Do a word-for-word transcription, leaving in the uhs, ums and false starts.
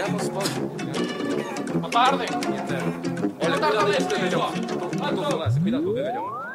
Andiamo, sposo. A tarde. Niente. Buona tarde, Cuidado, cuidado, cuidado. Cuidado, vediamo.